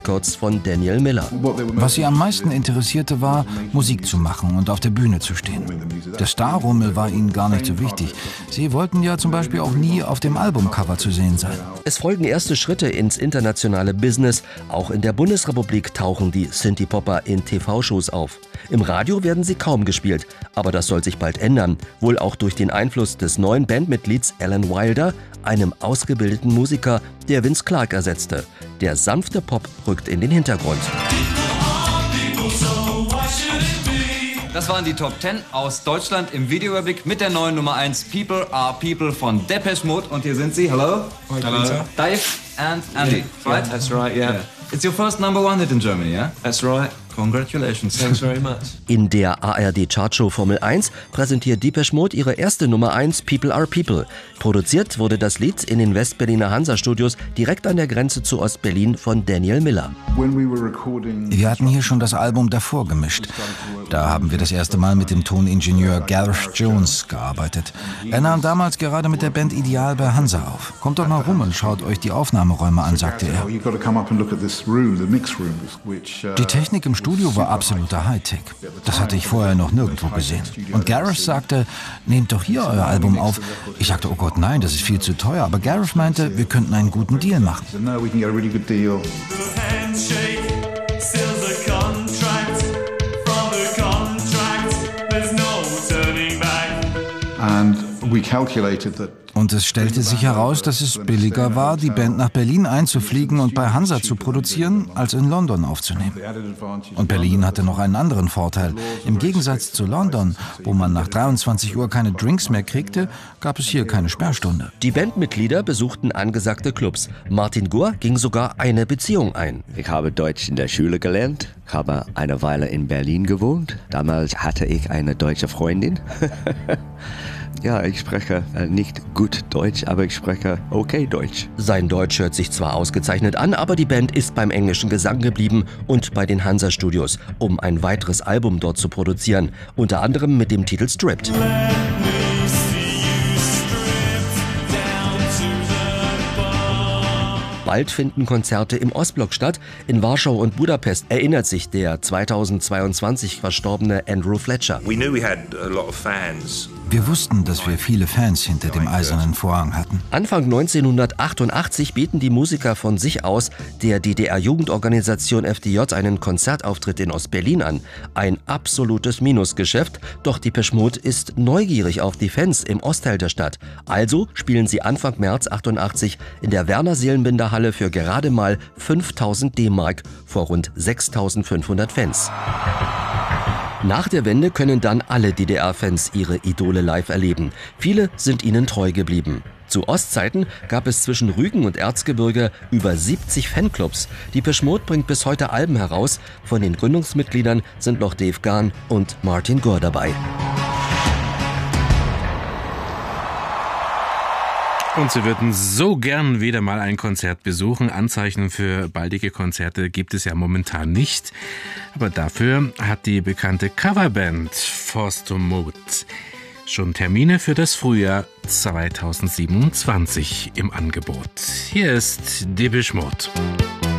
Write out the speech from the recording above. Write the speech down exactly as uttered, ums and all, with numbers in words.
Records von Daniel Miller. Was sie am meisten interessierte, war, Musik zu machen und auf der Bühne zu stehen. Der Starrummel war ihnen gar nicht so wichtig. Sie wollten ja zum Beispiel auch nie auf dem Albumcover zu sehen sein. Es folgen erste Schritte ins internationale Business. Auch in der Bundesrepublik tauchen die Synthie-Popper in T V-Shows auf. Im Radio werden sie kaum gespielt, aber das soll sich bald ändern. Wohl auch durch den Einfluss des neuen Bandmitglieds Alan Wilder, einem ausgebildeten Musiker, der Vince Clarke ersetzte. Der sanfte Pop rückt in den Hintergrund. Das waren die Top zehn aus Deutschland im Videoüberblick mit der neuen Nummer eins People Are People von Depeche Mode. Und hier sind sie. Hello. Hello. Dave and Andy. Yeah, Right? that's right, yeah. yeah. It's your first number one hit in Germany, yeah? That's right. Congratulations. Thanks very much. In der A R D-Chartshow Formel eins präsentiert Depeche Mode ihre erste Nummer eins People Are People. Produziert wurde das Lied in den Westberliner Hansa-Studios direkt an der Grenze zu Ostberlin von Daniel Miller. Wir hatten hier schon das Album davor gemischt. Da haben wir das erste Mal mit dem Toningenieur Gareth Jones gearbeitet. Er nahm damals gerade mit der Band Ideal bei Hansa auf. Kommt doch mal rum und schaut euch die Aufnahmeräume an, sagte er. Die Technik im Studio war absoluter Hightech. Das hatte ich vorher noch nirgendwo gesehen. Und Gareth sagte, nehmt doch hier euer Album auf. Ich sagte, oh Gott, nein, das ist viel zu teuer. Aber Gareth meinte, wir könnten einen guten Deal machen. Und es stellte sich heraus, dass es billiger war, die Band nach Berlin einzufliegen und bei Hansa zu produzieren, als in London aufzunehmen. Und Berlin hatte noch einen anderen Vorteil. Im Gegensatz zu London, wo man nach dreiundzwanzig Uhr keine Drinks mehr kriegte, gab es hier keine Sperrstunde. Die Bandmitglieder besuchten angesagte Clubs. Martin Gore ging sogar eine Beziehung ein. Ich habe Deutsch in der Schule gelernt, habe eine Weile in Berlin gewohnt. Damals hatte ich eine deutsche Freundin. Ja, ich spreche nicht gut Deutsch, aber ich spreche okay Deutsch. Sein Deutsch hört sich zwar ausgezeichnet an, aber die Band ist beim englischen Gesang geblieben und bei den Hansa-Studios, um ein weiteres Album dort zu produzieren. Unter anderem mit dem Titel Stripped. Bald finden Konzerte im Ostblock statt. In Warschau und Budapest erinnert sich der zweitausendzweiundzwanzig verstorbene Andrew Fletcher. We knew we had a lot of fans. Wir wussten, dass wir viele Fans hinter dem eisernen Vorhang hatten. Anfang neunzehnhundertachtundachtzig bieten die Musiker von sich aus der D D R-Jugendorganisation F D J einen Konzertauftritt in Ostberlin an. Ein absolutes Minusgeschäft, doch Depeche Mode ist neugierig auf die Fans im Ostteil der Stadt. Also spielen sie Anfang März achtundachtzig in der Werner-Seelenbinder-Halle für gerade mal fünftausend D-Mark vor rund sechstausendfünfhundert Fans. Nach der Wende können dann alle D D R-Fans ihre Idole live erleben. Viele sind ihnen treu geblieben. Zu Ostzeiten gab es zwischen Rügen und Erzgebirge über siebzig Fanclubs. Depeche Mode bringt bis heute Alben heraus. Von den Gründungsmitgliedern sind noch Dave Gahan und Martin Gore dabei. Und sie würden so gern wieder mal ein Konzert besuchen. Anzeichen für baldige Konzerte gibt es ja momentan nicht. Aber dafür hat die bekannte Coverband Forced Mode schon Termine für das Frühjahr zweitausendsiebenundzwanzig im Angebot. Hier ist Depeche Mode.